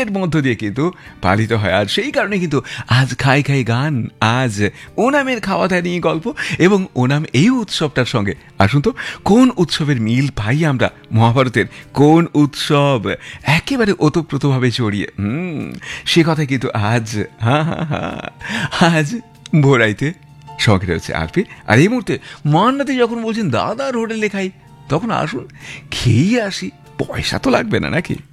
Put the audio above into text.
গানের মধ্য দিয়ে কিন্তু পালিত হয়। আর সেই কারণে কিন্তু আজ খাই খাই গান, আজ ওনামের খাওয়া দাওয়া নিয়ে গল্প এবং ওনাম এই উৎসবটার সঙ্গে আসুন তো কোন উৎসবের মিল পাই আমরা মহাভারতের, কোন উৎসব একেবারে ওতপ্রোতভাবে জড়িয়ে সে কথা কিন্তু আজ আজ ভোরাইতে সঙ্গে রয়েছে আরপি। আর এই মুহূর্তে মান্নাতে যখন বলছেন দাদার হোটেলে খাই, তখন আসুন খেয়ে আসি, পয়সা তো লাগবে না নাকি?